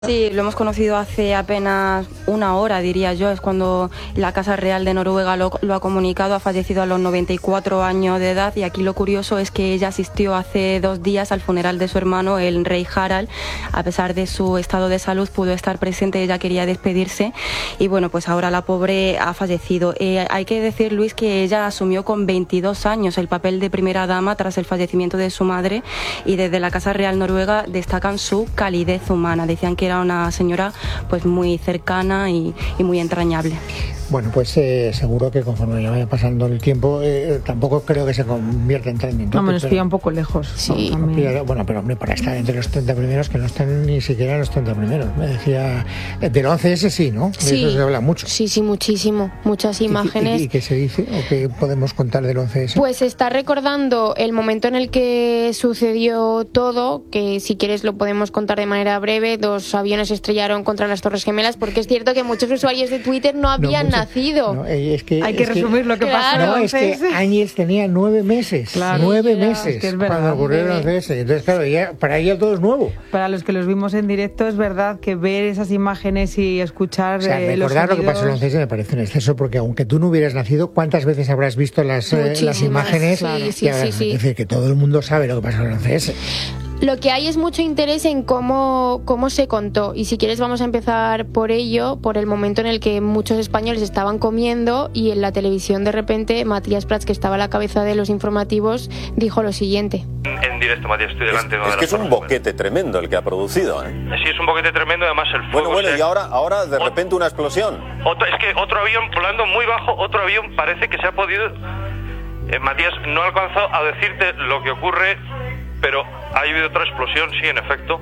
Sí, lo hemos conocido hace apenas una hora, diría yo. Es cuando la Casa Real de Noruega lo ha comunicado. Ha fallecido a los 94 años de edad, y aquí lo curioso es que ella asistió hace 2 días al funeral de su hermano, el rey Harald. A pesar de su estado de salud, pudo estar presente. Ella quería despedirse y bueno, pues ahora la pobre ha fallecido. Hay que decir, Luis, que ella asumió con 22 años el papel de primera dama tras el fallecimiento de su madre, y desde la Casa Real Noruega destacan su calidez humana. Decían que era una señora pues muy cercana y muy entrañable. Bueno, pues seguro que conforme vaya pasando el tiempo, tampoco creo que se convierta en trending. No, me nos pilla un poco lejos. Sí. Bueno, pero hombre, para estar entre los 30 primeros, que no estén ni siquiera los 30 primeros. Me decía, del 11S sí, ¿no? De sí. Eso se habla mucho. Sí, muchísimo. Muchas imágenes. ¿Y qué se dice o qué podemos contar del 11S? Pues está recordando el momento en el que sucedió todo, que si quieres lo podemos contar de manera breve. 2 aviones estrellaron contra las Torres Gemelas, porque es cierto que muchos usuarios de Twitter no habían nacido. No, hay que resumir lo que pasó. No, es que Áñez tenía 9 meses. Claro, 9 meses es que es verdad, cuando ocurrió el 11S. Entonces, claro, para ella todo es nuevo. Para los que los vimos en directo, es verdad que ver esas imágenes y escuchar recordar los sonidos... lo que pasó en el 11S me parece un exceso, porque aunque tú no hubieras nacido, ¿cuántas veces habrás visto las imágenes? Sí. Es decir, que todo el mundo sabe lo que pasó en el 11S. Lo que hay es mucho interés en cómo se contó, y si quieres vamos a empezar por ello, por el momento en el que muchos españoles estaban comiendo y en la televisión de repente Matías Prats, que estaba a la cabeza de los informativos, dijo lo siguiente. En directo, Matías, estoy delante. Es que es un boquete tremendo el que ha producido, ¿eh? Sí, es un boquete tremendo, además el fuego... Bueno, y ahora de repente una explosión. Es que otro avión volando muy bajo, otro avión parece que se ha podido... Matías, no he alcanzado a decirte lo que ocurre, pero ha habido otra explosión, sí, en efecto.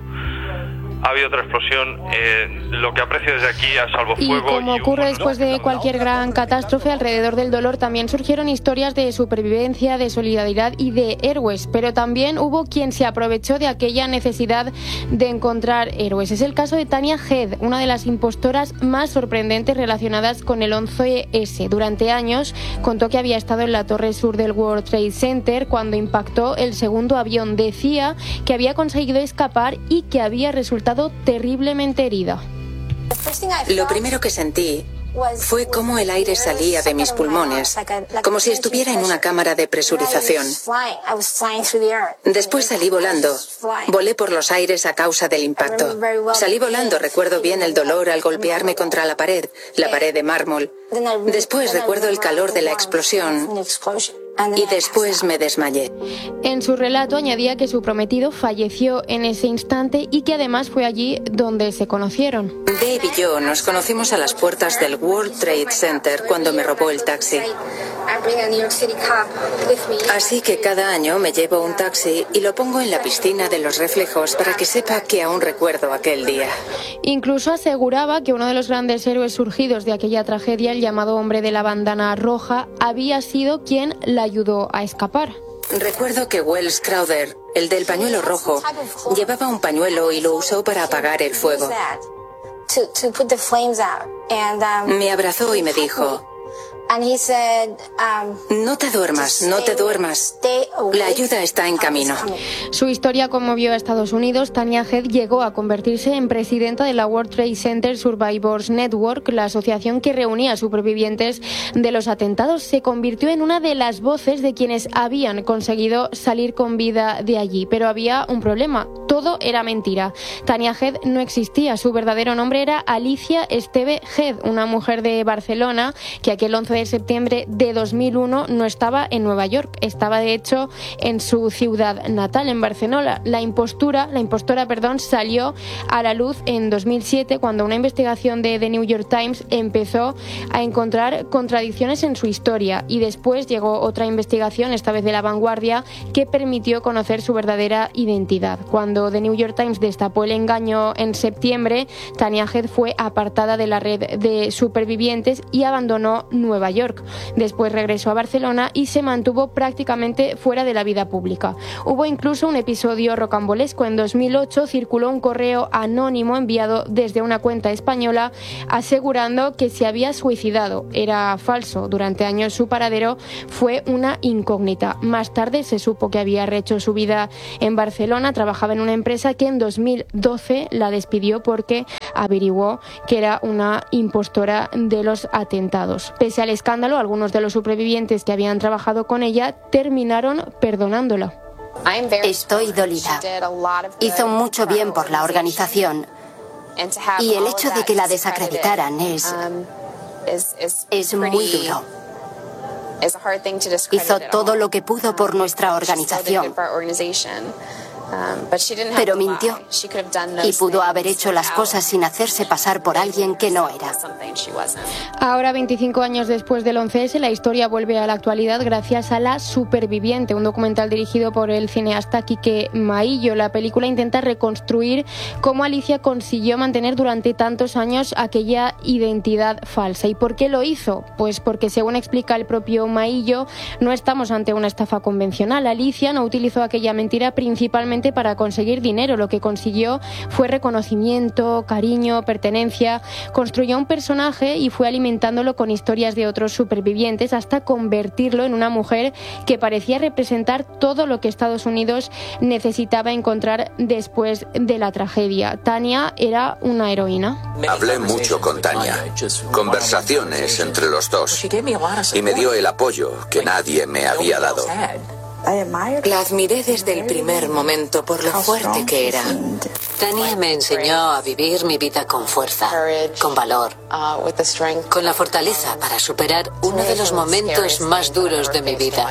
Ha habido otra explosión, lo que aprecio desde aquí a salvofuego. Y como ocurre después de cualquier gran catástrofe, alrededor del dolor también surgieron historias de supervivencia, de solidaridad y de héroes, pero también hubo quien se aprovechó de aquella necesidad de encontrar héroes. Es el caso de Tania Head, una de las impostoras más sorprendentes relacionadas con el 11S. Durante años contó que había estado en la torre sur del World Trade Center cuando impactó el segundo avión. Decía que había conseguido escapar y que había resultado terriblemente herida. Lo primero que sentí fue cómo el aire salía de mis pulmones, como si estuviera en una cámara de presurización. Después salí volando. Volé por los aires a causa del impacto. Salí volando, recuerdo bien el dolor al golpearme contra la pared de mármol. Después recuerdo el calor de la explosión. Y después me desmayé. En su relato añadía que su prometido falleció en ese instante y que además fue allí donde se conocieron. Dave y yo nos conocimos a las puertas del World Trade Center cuando me robó el taxi. Así que cada año me llevo un taxi y lo pongo en la piscina de los reflejos para que sepa que aún recuerdo aquel día. Incluso aseguraba que uno de los grandes héroes surgidos de aquella tragedia, el llamado hombre de la bandana roja, había sido quien la ayudó a escapar. Recuerdo que Wells Crowder, el del pañuelo rojo, llevaba un pañuelo y lo usó para apagar el fuego. Me abrazó y me dijo: no te duermas, no te duermas. La ayuda está en camino. Su historia conmovió a Estados Unidos. Tania Head llegó a convertirse en presidenta de la World Trade Center Survivors Network, la asociación que reunía a supervivientes de los atentados. Se convirtió en una de las voces de quienes habían conseguido salir con vida de allí. Pero había un problema. Todo era mentira. Tania Head no existía. Su verdadero nombre era Alicia Esteve Head, una mujer de Barcelona que aquel 11 de septiembre de 2001 no estaba en Nueva York, estaba de hecho en su ciudad natal, en Barcelona. La impostora, salió a la luz en 2007 cuando una investigación de The New York Times empezó a encontrar contradicciones en su historia, y después llegó otra investigación, esta vez de La Vanguardia, que permitió conocer su verdadera identidad. Cuando The New York Times destapó el engaño en septiembre, Tania Head fue apartada de la red de supervivientes y abandonó Nueva Nueva York. Después regresó a Barcelona y se mantuvo prácticamente fuera de la vida pública. Hubo incluso un episodio rocambolesco. En 2008 circuló un correo anónimo enviado desde una cuenta española asegurando que se había suicidado. Era falso. Durante años su paradero fue una incógnita. Más tarde se supo que había rehecho su vida en Barcelona. Trabajaba en una empresa que en 2012 la despidió porque averiguó que era una impostora de los atentados. Pese al escándalo, algunos de los supervivientes que habían trabajado con ella terminaron perdonándola. Estoy dolida. Hizo mucho bien por la organización y el hecho de que la desacreditaran es muy duro. Hizo todo lo que pudo por nuestra organización, pero mintió y pudo haber hecho las cosas sin hacerse pasar por alguien que no era. Ahora, 25 años después del 11S, la historia vuelve a la actualidad gracias a La Superviviente, un documental dirigido por el cineasta Quique Maillo. La película intenta reconstruir cómo Alicia consiguió mantener durante tantos años aquella identidad falsa. ¿Y por qué lo hizo? Pues porque, según explica el propio Maillo, no estamos ante una estafa convencional. Alicia no utilizó aquella mentira principalmente para conseguir dinero. Lo que consiguió fue reconocimiento, cariño, pertenencia. Construyó un personaje y fue alimentándolo con historias de otros supervivientes hasta convertirlo en una mujer que parecía representar todo lo que Estados Unidos necesitaba encontrar después de la tragedia. Tania era una heroína. Hablé mucho con Tania, conversaciones entre los dos, y me dio el apoyo que nadie me había dado. La admiré desde el primer momento por lo fuerte que era. Tania me enseñó a vivir mi vida con fuerza, con valor, con la fortaleza para superar uno de los momentos más duros de mi vida.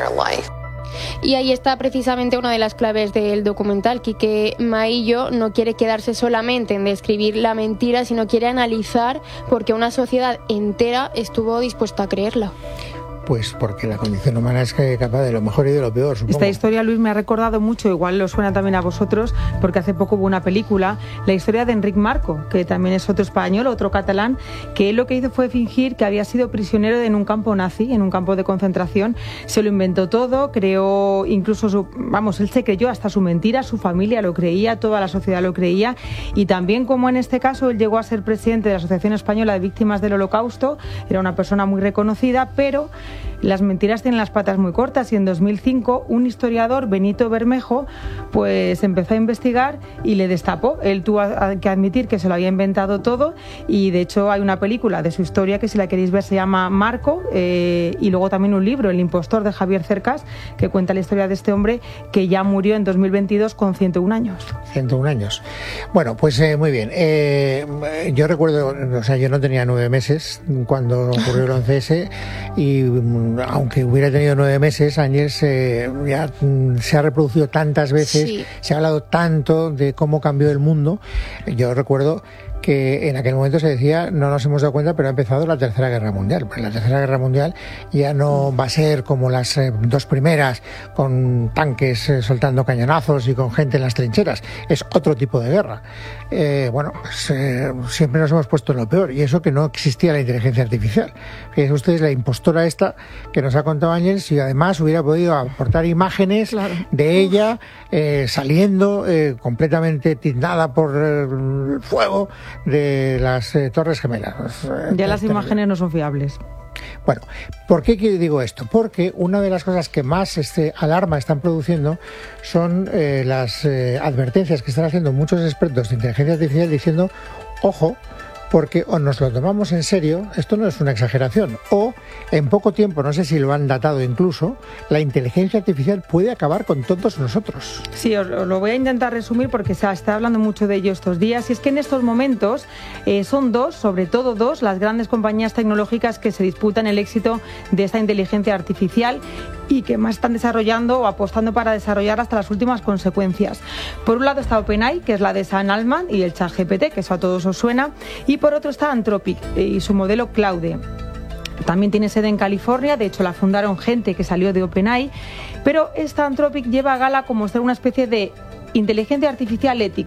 Y ahí está precisamente una de las claves del documental. Quique Maillo no quiere quedarse solamente en describir la mentira, sino quiere analizar por qué una sociedad entera estuvo dispuesta a creerla. Pues porque la condición humana es capaz de lo mejor y de lo peor, supongo. Esta historia, Luis, me ha recordado mucho, igual lo suena también a vosotros, porque hace poco hubo una película, la historia de Enric Marco, que también es otro español, otro catalán, que él lo que hizo fue fingir que había sido prisionero en un campo nazi, en un campo de concentración. Se lo inventó todo, creó incluso él se creyó hasta su mentira, su familia lo creía, toda la sociedad lo creía, y también, como en este caso, él llegó a ser presidente de la Asociación Española de Víctimas del Holocausto, era una persona muy reconocida, pero las mentiras tienen las patas muy cortas, y en 2005 un historiador, Benito Bermejo, pues empezó a investigar y le destapó. Él tuvo que admitir que se lo había inventado todo, y de hecho hay una película de su historia que, si la queréis ver, se llama Marco, y luego también un libro, El impostor, de Javier Cercas, que cuenta la historia de este hombre que ya murió en 2022 con 101 años. 101 años. Bueno, pues muy bien. Yo recuerdo, yo no tenía 9 meses cuando ocurrió el 11S, y aunque hubiera tenido 9 meses, Ángels ya se ha reproducido tantas veces, sí. Se ha hablado tanto de cómo cambió el mundo. Yo recuerdo que en aquel momento se decía, no nos hemos dado cuenta, pero ha empezado la Tercera Guerra Mundial. Pues la Tercera Guerra Mundial ya no va a ser como las dos primeras, con tanques soltando cañonazos y con gente en las trincheras. Es otro tipo de guerra. Siempre nos hemos puesto en lo peor, y eso que no existía la inteligencia artificial. Fíjense ustedes, la impostora esta que nos ha contado Ángels, y además hubiera podido aportar imágenes, claro, de ella saliendo completamente tiznada por el fuego de las Torres Gemelas. Ya las imágenes no son fiables. Bueno, ¿por qué digo esto? Porque una de las cosas que más alarma están produciendo son las advertencias que están haciendo muchos expertos de inteligencia artificial diciendo, ojo, porque o nos lo tomamos en serio, esto no es una exageración, o en poco tiempo, no sé si lo han datado incluso, la inteligencia artificial puede acabar con todos nosotros. Sí, os lo voy a intentar resumir porque se está hablando mucho de ello estos días, y es que en estos momentos son sobre todo dos, las grandes compañías tecnológicas que se disputan el éxito de esta inteligencia artificial y que más están desarrollando o apostando para desarrollar hasta las últimas consecuencias. Por un lado está OpenAI, que es la de Sam Altman, y el ChatGPT, que eso a todos os suena, y por otro está Anthropic y su modelo Claude. También tiene sede en California, de hecho la fundaron gente que salió de OpenAI, pero esta Anthropic lleva a gala como ser una especie de inteligencia artificial ética.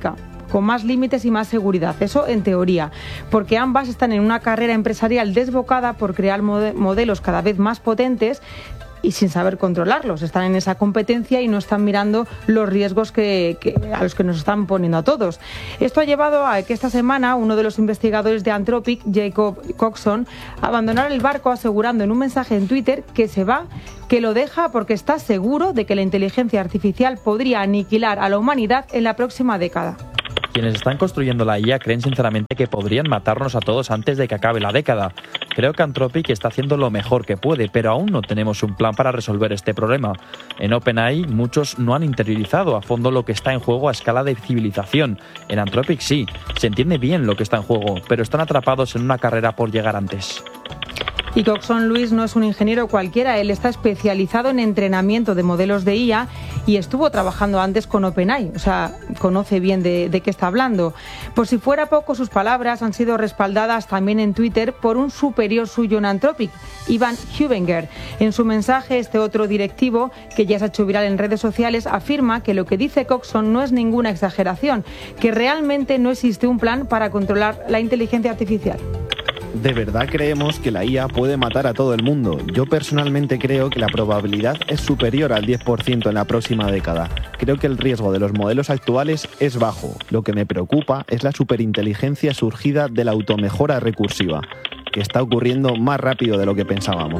con más límites y más seguridad. Eso en teoría, porque ambas están en una carrera empresarial desbocada por crear modelos cada vez más potentes y sin saber controlarlos. Están en esa competencia y no están mirando los riesgos a los que nos están poniendo a todos. Esto ha llevado a que esta semana uno de los investigadores de Anthropic, Jacob Coxon, abandonara el barco asegurando en un mensaje en Twitter que se va, que lo deja porque está seguro de que la inteligencia artificial podría aniquilar a la humanidad en la próxima década. Quienes están construyendo la IA creen sinceramente que podrían matarnos a todos antes de que acabe la década. Creo que Anthropic está haciendo lo mejor que puede, pero aún no tenemos un plan para resolver este problema. En OpenAI muchos no han interiorizado a fondo lo que está en juego a escala de civilización. En Anthropic sí, se entiende bien lo que está en juego, pero están atrapados en una carrera por llegar antes. Y Coxon Luis no es un ingeniero cualquiera, él está especializado en entrenamiento de modelos de IA y estuvo trabajando antes con OpenAI, o sea, conoce bien de qué está hablando. Por si fuera poco, sus palabras han sido respaldadas también en Twitter por un superior suyo en Anthropic, Ivan Hubinger. En su mensaje, este otro directivo, que ya se ha hecho viral en redes sociales, afirma que lo que dice Coxon no es ninguna exageración, que realmente no existe un plan para controlar la inteligencia artificial. ¿De verdad creemos que la IA puede matar a todo el mundo? Yo personalmente creo que la probabilidad es superior al 10% en la próxima década. Creo que el riesgo de los modelos actuales es bajo. Lo que me preocupa es la superinteligencia surgida de la automejora recursiva, que está ocurriendo más rápido de lo que pensábamos.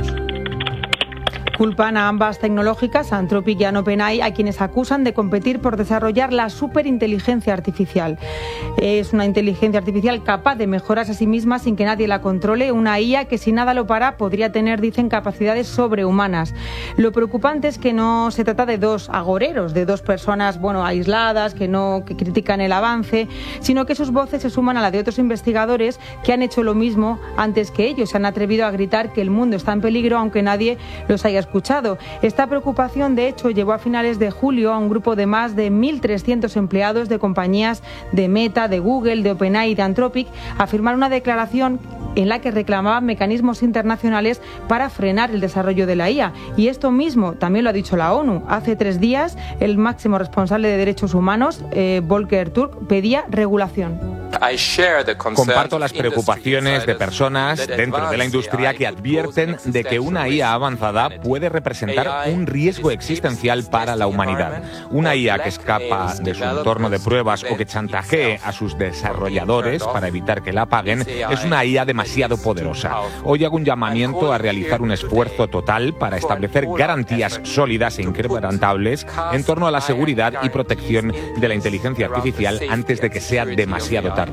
Culpan a ambas tecnológicas, a Anthropic y a OpenAI, a quienes acusan de competir por desarrollar la superinteligencia artificial. Es una inteligencia artificial capaz de mejorarse a sí misma sin que nadie la controle, una IA que si nada lo para podría tener, dicen, capacidades sobrehumanas. Lo preocupante es que no se trata de dos agoreros, de dos personas, aisladas, que critican el avance, sino que sus voces se suman a la de otros investigadores que han hecho lo mismo antes que ellos, se han atrevido a gritar que el mundo está en peligro aunque nadie los haya escuchado. Esta preocupación, de hecho, llevó a finales de julio a un grupo de más de 1.300 empleados de compañías de Meta, de Google, de OpenAI y de Anthropic a firmar una declaración en la que reclamaban mecanismos internacionales para frenar el desarrollo de la IA. Y esto mismo también lo ha dicho la ONU. Hace 3 días, el máximo responsable de derechos humanos, Volker Turk, pedía regulación. Comparto las preocupaciones de personas dentro de la industria que advierten de que una IA avanzada puede representar un riesgo existencial para la humanidad. Una IA que escapa de su entorno de pruebas o que chantajee a sus desarrolladores para evitar que la paguen es una IA demasiado poderosa. Hoy hago un llamamiento a realizar un esfuerzo total para establecer garantías sólidas e inquebrantables en torno a la seguridad y protección de la inteligencia artificial antes de que sea demasiado tarde.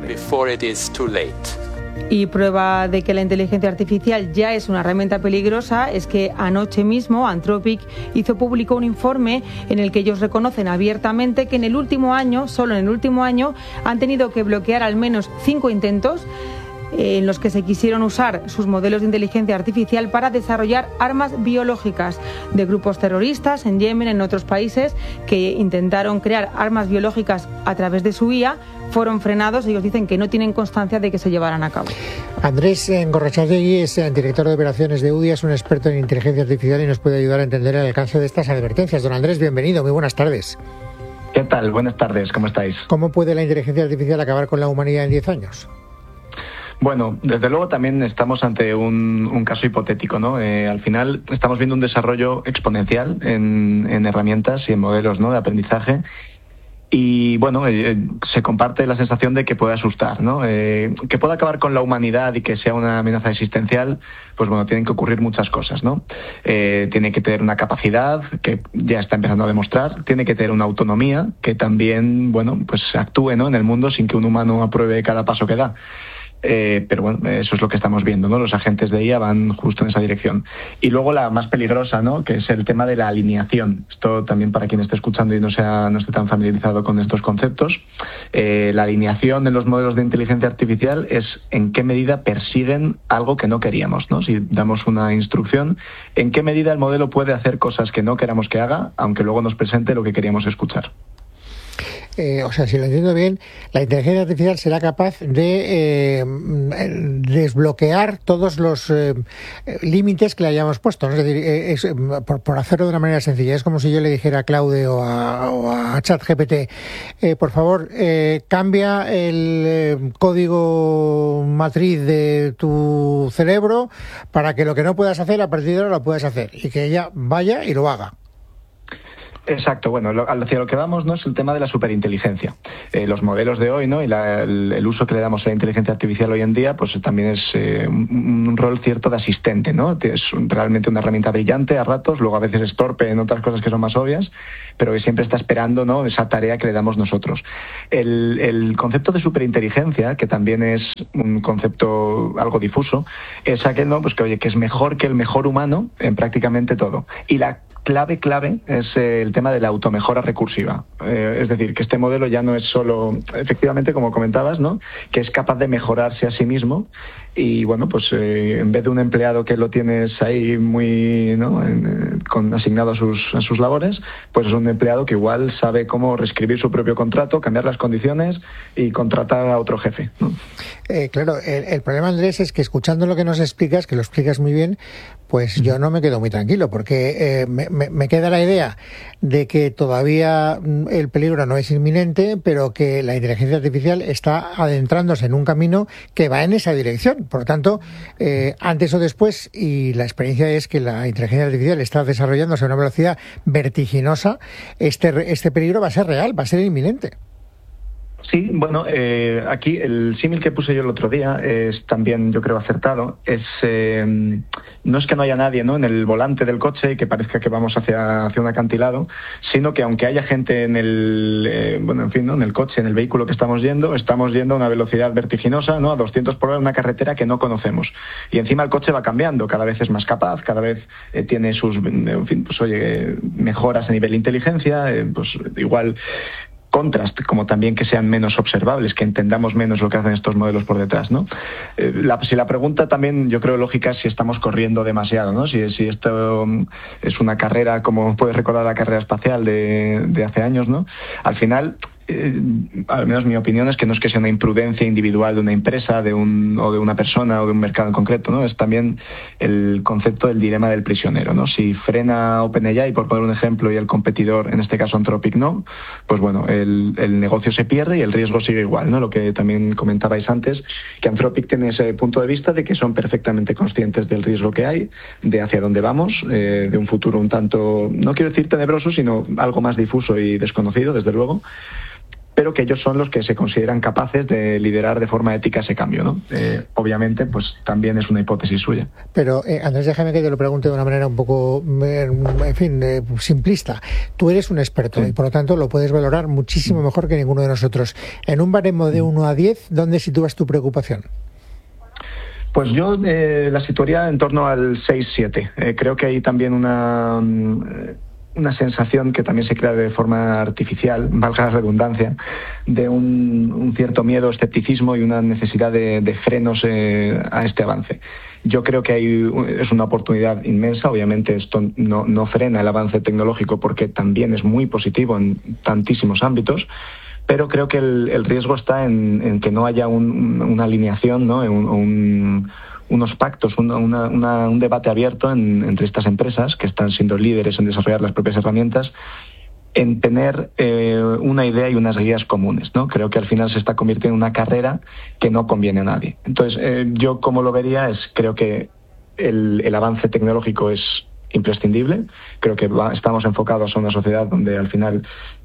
Y prueba de que la inteligencia artificial ya es una herramienta peligrosa es que anoche mismo Anthropic hizo público un informe en el que ellos reconocen abiertamente que en el último año, solo en el último año, han tenido que bloquear al menos 5 intentos en los que se quisieron usar sus modelos de inteligencia artificial para desarrollar armas biológicas de grupos terroristas en Yemen, en otros países que intentaron crear armas biológicas a través de su IA, fueron frenados. Ellos dicen que no tienen constancia de que se llevaran a cabo. Andrés Gorrotxategi es director de operaciones de UDI, es un experto en inteligencia artificial y nos puede ayudar a entender el alcance de estas advertencias. Don Andrés, bienvenido, muy buenas tardes. ¿Qué tal? Buenas tardes, ¿cómo estáis? ¿Cómo puede la inteligencia artificial acabar con la humanidad en 10 años? Bueno, desde luego también estamos ante un caso hipotético, ¿no? Al final estamos viendo un desarrollo exponencial en herramientas y en modelos, ¿no?, de aprendizaje. Y bueno, se comparte la sensación de que puede asustar, ¿no? Que pueda acabar con la humanidad y que sea una amenaza existencial, pues bueno, tienen que ocurrir muchas cosas, ¿no? Tiene que tener una capacidad que ya está empezando a demostrar, tiene que tener una autonomía que también, bueno, pues actúe, ¿no?, en el mundo sin que un humano apruebe cada paso que da. Pero bueno, eso es lo que estamos viendo, ¿no? Los agentes de IA van justo en esa dirección. Y luego la más peligrosa, ¿no?, que es el tema de la alineación. Esto también para quien esté escuchando y no esté tan familiarizado con estos conceptos. La alineación en los modelos de inteligencia artificial es en qué medida persiguen algo que no queríamos, ¿no? Si damos una instrucción, en qué medida el modelo puede hacer cosas que no queramos que haga, aunque luego nos presente lo que queríamos escuchar. o sea, si lo entiendo bien, la inteligencia artificial será capaz de desbloquear todos los límites que le hayamos puesto, ¿no? Es decir, por hacerlo de una manera sencilla, es como si yo le dijera a Claudio o a ChatGPT, por favor, cambia el código matriz de tu cerebro para que lo que no puedas hacer a partir de ahora lo puedas hacer, y que ella vaya y lo haga. Exacto, bueno, hacia lo que vamos, ¿no?, es el tema de la superinteligencia. Los modelos de hoy, ¿no?, y el uso que le damos a la inteligencia artificial hoy en día, pues también es un rol cierto de asistente, ¿no? Es realmente una herramienta brillante a ratos, luego a veces es torpe en otras cosas que son más obvias, pero que siempre está esperando, ¿no?, esa tarea que le damos nosotros. El concepto de superinteligencia, que también es un concepto algo difuso, es aquel, ¿no?, pues que es mejor que el mejor humano en prácticamente todo. Y la clave es el tema de la automejora recursiva. Es decir, que este modelo ya no es solo, efectivamente, como comentabas, ¿no?, que es capaz de mejorarse a sí mismo y, bueno, pues en vez de un empleado que lo tienes ahí muy, ¿no?, asignado a sus labores, pues es un empleado que igual sabe cómo reescribir su propio contrato, cambiar las condiciones y contratar a otro jefe, ¿no? Claro, el problema, Andrés, es que escuchando lo que nos explicas, que lo explicas muy bien, pues yo no me quedo muy tranquilo, porque me queda la idea de que todavía el peligro no es inminente, pero que la inteligencia artificial está adentrándose en un camino que va en esa dirección. Por lo tanto, antes o después, y la experiencia es que la inteligencia artificial está desarrollándose a una velocidad vertiginosa, este peligro va a ser real, va a ser inminente. Sí, bueno, aquí el símil que puse yo el otro día es también, yo creo, acertado. No es que no haya nadie, ¿no?, en el volante del coche y que parezca que vamos hacia un acantilado, sino que aunque haya gente en el, en el coche, en el vehículo que estamos yendo a una velocidad vertiginosa, ¿no?, a 200 por hora en una carretera que no conocemos. Y encima el coche va cambiando, cada vez es más capaz, cada vez tiene sus, mejoras a nivel de inteligencia, pues igual contras, como también que sean menos observables, que entendamos menos lo que hacen estos modelos por detrás, ¿no? Si la pregunta también, yo creo, lógica es si estamos corriendo demasiado, ¿no? Si esto es una carrera, como puedes recordar la carrera espacial de hace años, ¿no? Al final, al menos mi opinión es que no es que sea una imprudencia individual de una empresa, o de una persona o de un mercado en concreto, ¿no? Es también el concepto del dilema del prisionero, ¿no? Si frena OpenAI, por poner un ejemplo, y el competidor, en este caso Anthropic, no, pues bueno, el negocio se pierde y el riesgo sigue igual, ¿no? Lo que también comentabais antes, que Anthropic tiene ese punto de vista de que son perfectamente conscientes del riesgo que hay, de hacia dónde vamos, de un futuro un tanto, no quiero decir tenebroso, sino algo más difuso y desconocido, desde luego, pero que ellos son los que se consideran capaces de liderar de forma ética ese cambio, ¿no? Obviamente, pues también es una hipótesis suya. Pero, Andrés, déjame que te lo pregunte de una manera un poco, simplista. Tú eres un experto, sí, y por lo tanto lo puedes valorar muchísimo mejor que ninguno de nosotros. En un baremo de 1 a 10, ¿dónde sitúas tu preocupación? Pues yo la situaría en torno al 6-7. Creo que hay también una sensación que también se crea de forma artificial, valga la redundancia, de un cierto miedo, escepticismo y una necesidad de frenos a este avance. Yo creo que es una oportunidad inmensa. Obviamente esto no frena el avance tecnológico, porque también es muy positivo en tantísimos ámbitos, pero creo que el riesgo está en que no haya una alineación, ¿no?, unos pactos, un debate abierto entre estas empresas que están siendo líderes en desarrollar las propias herramientas, en tener una idea y unas guías comunes, ¿no? Creo que al final se está convirtiendo en una carrera que no conviene a nadie. Entonces, yo como lo vería creo que el avance tecnológico es imprescindible. Creo que estamos enfocados a una sociedad donde al final,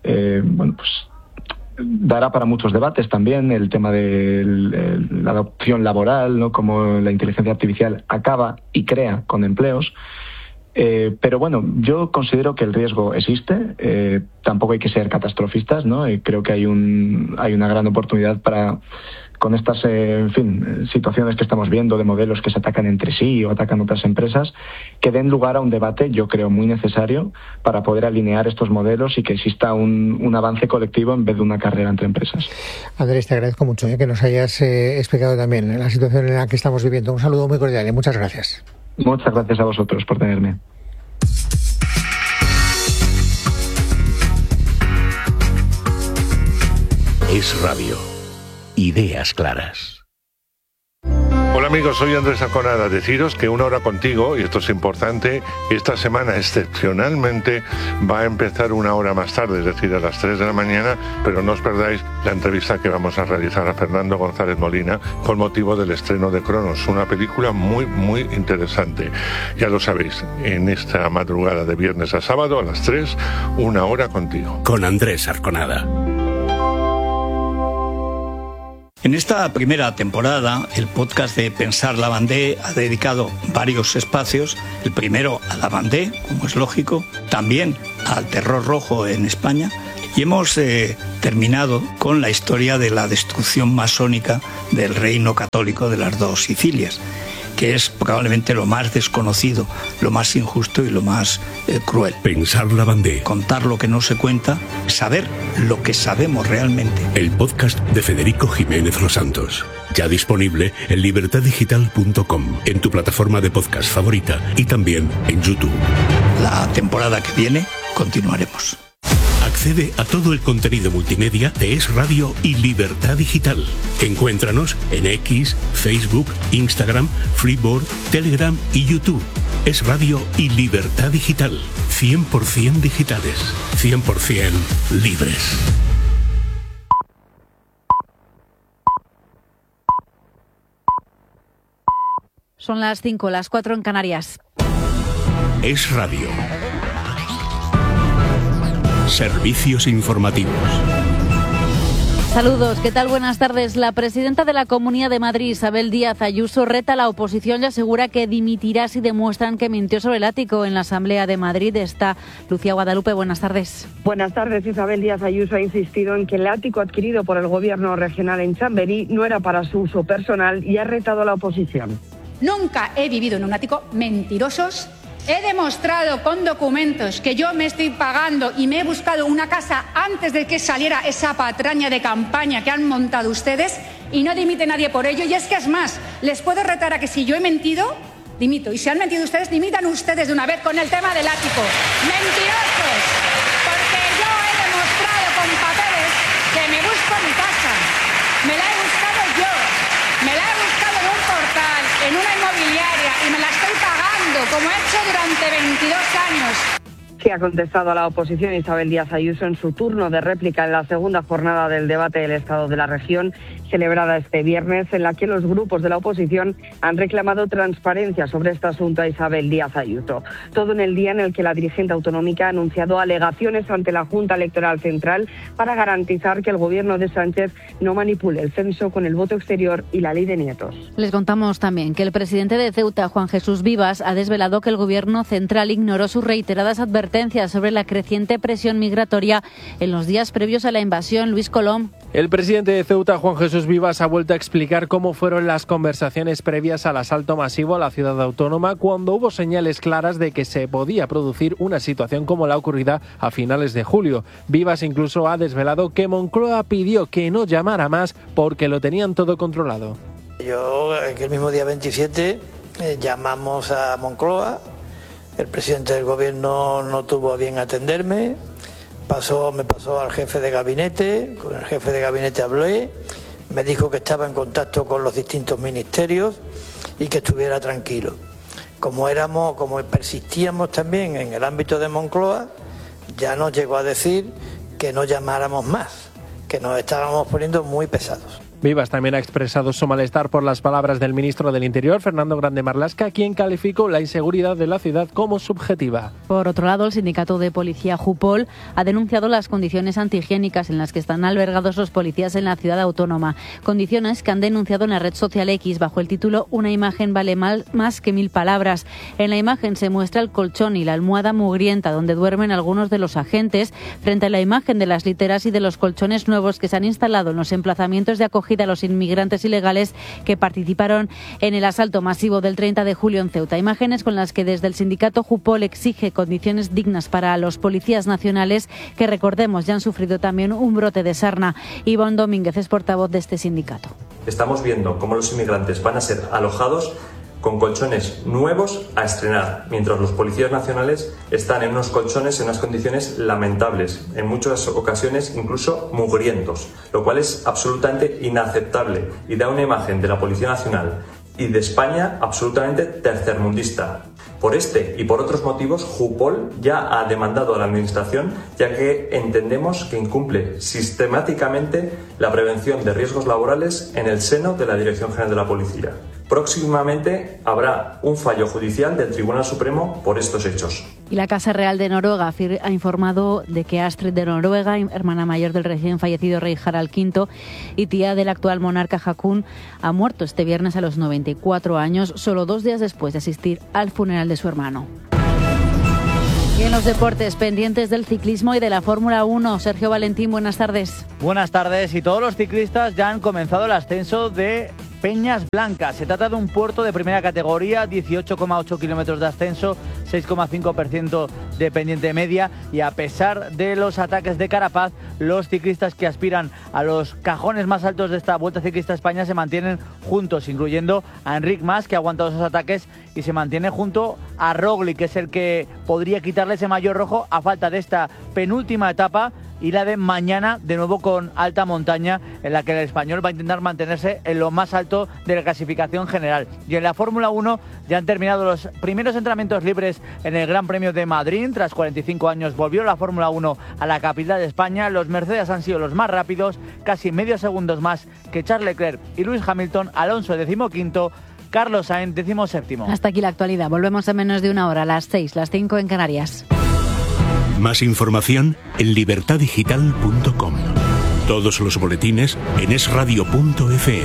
dará para muchos debates también el tema de la adopción laboral, ¿no?, cómo la inteligencia artificial acaba y crea con empleos. Pero bueno, yo considero que el riesgo existe. Tampoco hay que ser catastrofistas, ¿no? Creo que hay una gran oportunidad para, con estas situaciones que estamos viendo de modelos que se atacan entre sí o atacan otras empresas, que den lugar a un debate, yo creo, muy necesario para poder alinear estos modelos y que exista un avance colectivo en vez de una carrera entre empresas. Andrés, te agradezco mucho que nos hayas explicado también la situación en la que estamos viviendo. Un saludo muy cordial y muchas gracias. Muchas gracias a vosotros por tenerme. Es Radio. Ideas claras. Hola amigos, soy Andrés Arconada. Deciros que Una Hora Contigo, y esto es importante, esta semana excepcionalmente va a empezar una hora más tarde, es decir, a las 3 de la mañana, pero no os perdáis la entrevista que vamos a realizar a Fernando González Molina con motivo del estreno de Cronos, una película muy, muy interesante. Ya lo sabéis, en esta madrugada de viernes a sábado a las 3, Una Hora Contigo. Con Andrés Arconada. En esta primera temporada, el podcast de Pensar Lavandé ha dedicado varios espacios, el primero a Lavandé, como es lógico, también al terror rojo en España, y hemos terminado con la historia de la destrucción masónica del reino católico de las dos Sicilias, que es probablemente lo más desconocido, lo más injusto y lo más cruel. Pensar Lavandé. Contar lo que no se cuenta, saber lo que sabemos realmente. El podcast de Federico Jiménez Los Santos. Ya disponible en libertaddigital.com, en tu plataforma de podcast favorita y también en YouTube. La temporada que viene continuaremos. Accede a todo el contenido multimedia de Es Radio y Libertad Digital. Encuéntranos en X, Facebook, Instagram, Freeboard, Telegram y YouTube. Es Radio y Libertad Digital. 100% digitales. 100% libres. Son las 5, las 4 en Canarias. Es Radio. Servicios informativos. Saludos, ¿qué tal? Buenas tardes. La presidenta de la Comunidad de Madrid, Isabel Díaz Ayuso, reta a la oposición y asegura que dimitirá si demuestran que mintió sobre el ático. En la Asamblea de Madrid está Lucía Guadalupe. Buenas tardes. Buenas tardes. Isabel Díaz Ayuso ha insistido en que el ático adquirido por el Gobierno regional en Chamberí no era para su uso personal y ha retado a la oposición. Nunca he vivido en un ático. Mentirosos. He demostrado con documentos que yo me estoy pagando y me he buscado una casa antes de que saliera esa patraña de campaña que han montado ustedes y no dimite nadie por ello. Y es que es más, les puedo retar a que si yo he mentido, dimito. Y si han mentido ustedes, dimitan ustedes de una vez con el tema del ático. ¡Mentirosos! Porque yo he demostrado con papeles que me busco mi casa. Me la he buscado yo. Me la he buscado en un portal, en una inmobiliaria y me la estoy pagando, como he hecho durante 22 años. Sí, ha contestado a la oposición Isabel Díaz Ayuso en su turno de réplica en la segunda jornada del debate del Estado de la Región, celebrada este viernes, en la que los grupos de la oposición han reclamado transparencia sobre este asunto a Isabel Díaz Ayuso. Todo en el día en el que la dirigente autonómica ha anunciado alegaciones ante la Junta Electoral Central para garantizar que el gobierno de Sánchez no manipule el censo con el voto exterior y la ley de nietos. Les contamos también que el presidente de Ceuta, Juan Jesús Vivas, ha desvelado que el gobierno central ignoró sus reiteradas advertencias sobre la creciente presión migratoria en los días previos a la invasión. Luis Colom. El presidente de Ceuta, Juan Jesús Vivas, ha vuelto a explicar cómo fueron las conversaciones previas al asalto masivo a la ciudad autónoma, cuando hubo señales claras de que se podía producir una situación como la ocurrida a finales de julio. Vivas incluso ha desvelado que Moncloa pidió que no llamara más porque lo tenían todo controlado. Yo, el mismo día 27, llamamos a Moncloa. El presidente del gobierno no tuvo a bien atenderme. Me pasó al jefe de gabinete, con el jefe de gabinete hablé, me dijo que estaba en contacto con los distintos ministerios y que estuviera tranquilo. Como persistíamos también en el ámbito de Moncloa, ya nos llegó a decir que no llamáramos más, que nos estábamos poniendo muy pesados. Vivas también ha expresado su malestar por las palabras del ministro del Interior, Fernando Grande Marlaska, quien calificó la inseguridad de la ciudad como subjetiva. Por otro lado, el sindicato de policía Jupol ha denunciado las condiciones antihigiénicas en las que están albergados los policías en la ciudad autónoma. Condiciones que han denunciado en la red social X bajo el título "Una imagen vale más que 1000 palabras". En la imagen se muestra el colchón y la almohada mugrienta donde duermen algunos de los agentes, frente a la imagen de las literas y de los colchones nuevos que se han instalado en los emplazamientos de acogida a los inmigrantes ilegales que participaron en el asalto masivo del 30 de julio en Ceuta. Imágenes con las que desde el sindicato Jupol exige condiciones dignas para los policías nacionales que, recordemos, ya han sufrido también un brote de sarna. Ivonne Domínguez es portavoz de este sindicato. Estamos viendo cómo los inmigrantes van a ser alojados con colchones nuevos a estrenar, mientras los policías nacionales están en unos colchones en unas condiciones lamentables, en muchas ocasiones incluso mugrientos, lo cual es absolutamente inaceptable y da una imagen de la Policía Nacional y de España absolutamente tercermundista. Por este y por otros motivos, Jupol ya ha demandado a la Administración, ya que entendemos que incumple sistemáticamente la prevención de riesgos laborales en el seno de la Dirección General de la Policía. Próximamente habrá un fallo judicial del Tribunal Supremo por estos hechos. Y la Casa Real de Noruega ha informado de que Astrid de Noruega, hermana mayor del recién fallecido rey Harald V y tía del actual monarca Haakon, ha muerto este viernes a los 94 años, solo 2 días después de asistir al funeral de su hermano. Y en los deportes, pendientes del ciclismo y de la Fórmula 1. Sergio Valentín, buenas tardes. Buenas tardes, y todos los ciclistas ya han comenzado el ascenso de Peñas Blancas. Se trata de un puerto de primera categoría, 18,8 kilómetros de ascenso, 6,5% de pendiente media, y a pesar de los ataques de Carapaz, los ciclistas que aspiran a los cajones más altos de esta Vuelta Ciclista a España se mantienen juntos, incluyendo a Enric Mas, que ha aguantado esos ataques y se mantiene junto a Roglic, que es el que podría quitarle ese maillot rojo a falta de esta penúltima etapa y la de mañana, de nuevo con alta montaña, en la que el español va a intentar mantenerse en lo más alto de la clasificación general. Y en la Fórmula 1 ya han terminado los primeros entrenamientos libres en el Gran Premio de Madrid. Tras 45 años volvió la Fórmula 1 a la capital de España. Los Mercedes han sido los más rápidos, casi medio segundo más que Charles Leclerc y Lewis Hamilton. Alonso 15º, Carlos Sainz 17º. Hasta aquí la actualidad. Volvemos en menos de una hora, a las 6, las 5 en Canarias. Más información en libertadigital.com. Todos los boletines en esradio.fm.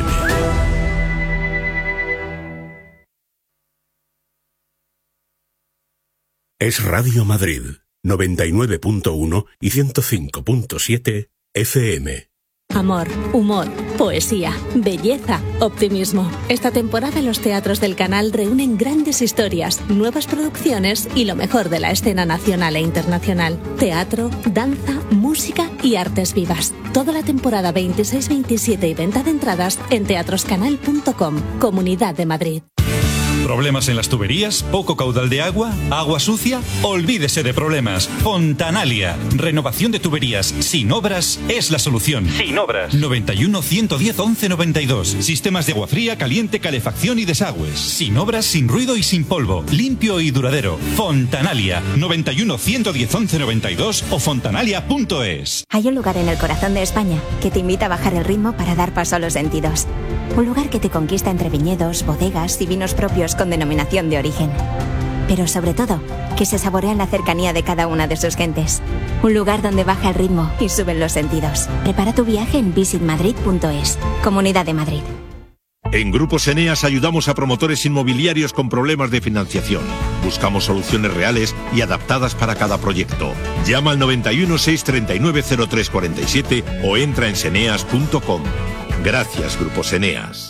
Es Radio Madrid, 99.1 y 105.7 FM. Amor, humor, poesía, belleza, optimismo. Esta temporada los teatros del canal reúnen grandes historias, nuevas producciones y lo mejor de la escena nacional e internacional. Teatro, danza, música y artes vivas. Toda la temporada 26, 27 y venta de entradas en teatroscanal.com, Comunidad de Madrid. ¿Problemas en las tuberías? ¿Poco caudal de agua? ¿Agua sucia? Olvídese de problemas. Fontanalia. Renovación de tuberías sin obras es la solución. Sin obras. 91 110 11 92. Sistemas de agua fría, caliente, calefacción y desagües. Sin obras, sin ruido y sin polvo. Limpio y duradero. Fontanalia. 91 110 11 92 o fontanalia.es. Hay un lugar en el corazón de España que te invita a bajar el ritmo para dar paso a los sentidos. Un lugar que te conquista entre viñedos, bodegas y vinos propios con denominación de origen. Pero sobre todo, que se saborea en la cercanía de cada una de sus gentes. Un lugar donde baja el ritmo y suben los sentidos. Prepara tu viaje en visitmadrid.es. Comunidad de Madrid. En Grupos Eneas ayudamos a promotores inmobiliarios con problemas de financiación. Buscamos soluciones reales y adaptadas para cada proyecto. Llama al 91 639 0347 o entra en seneas.com. Gracias, Grupos Eneas.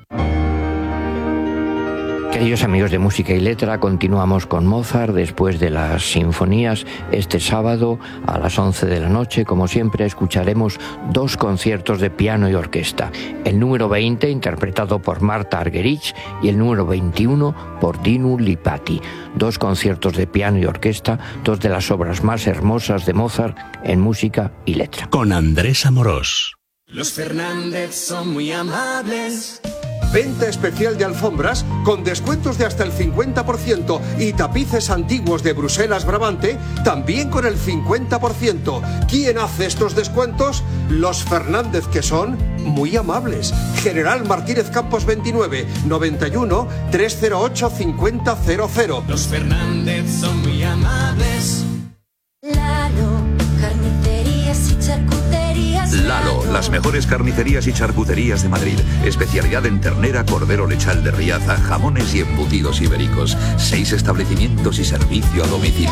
Queridos amigos de Música y Letra, continuamos con Mozart después de las sinfonías. Este sábado a las 11 de la noche, como siempre, escucharemos 2 conciertos de piano y orquesta. El número 20, interpretado por Marta Argerich, y el número 21 por Dinu Lipatti. 2 conciertos de piano y orquesta, 2 de las obras más hermosas de Mozart en Música y Letra. Con Andrés Amorós. Los Fernández son muy amables. Venta especial de alfombras con descuentos de hasta el 50% y tapices antiguos de Bruselas Brabante también con el 50%. ¿Quién hace estos descuentos? Los Fernández, que son muy amables. General Martínez Campos 29, 91 308 5000. Los Fernández son muy amables. Lalo, las mejores carnicerías y charcuterías de Madrid. Especialidad en ternera, cordero lechal de Riaza, jamones y embutidos ibéricos. 6 establecimientos y servicio a domicilio.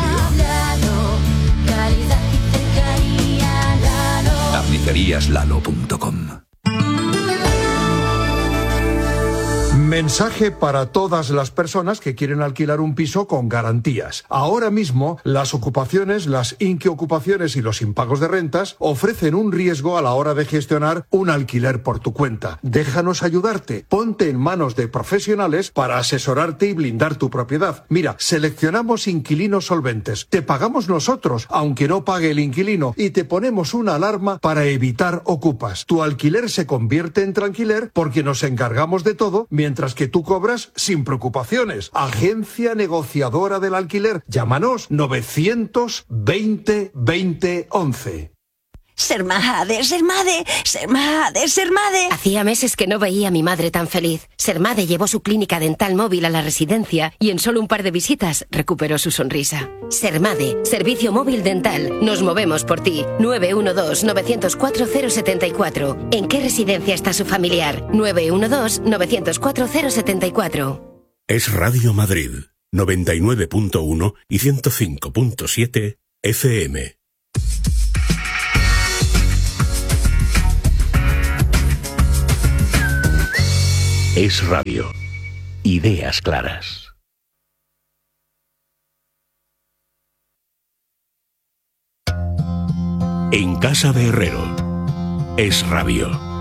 Carniceríaslalo.com. Mensaje para todas las personas que quieren alquilar un piso con garantías. Ahora mismo, las ocupaciones, las inquiocupaciones y los impagos de rentas ofrecen un riesgo a la hora de gestionar un alquiler por tu cuenta. Déjanos ayudarte. Ponte en manos de profesionales para asesorarte y blindar tu propiedad. Mira, seleccionamos inquilinos solventes. Te pagamos nosotros, aunque no pague el inquilino, y te ponemos una alarma para evitar ocupas. Tu alquiler se convierte en tranquiler porque nos encargamos de todo, mientras que tú cobras sin preocupaciones. Agencia negociadora del alquiler. Llámanos 920 20 11. Ser madre, ser madre, ser madre, ser madre. Hacía meses que no veía a mi madre tan feliz. Ser madre llevó su clínica dental móvil a la residencia y en solo un par de visitas recuperó su sonrisa. Ser madre, servicio móvil dental. Nos movemos por ti. 912-904-074. ¿En qué residencia está su familiar? 912-904-074. Es Radio Madrid, 99.1 y 105.7 FM. Es Radio. Ideas claras. En casa de Herrero. Es Radio.